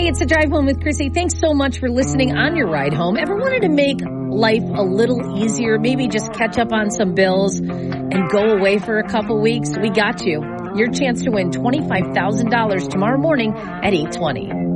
Hey, it's a drive home with Chrissy. Thanks so much for listening on your ride home. Ever wanted to make life a little easier? Maybe just catch up on some bills and go away for a couple weeks? We got you. Your chance to win $25,000 tomorrow morning at 8:20.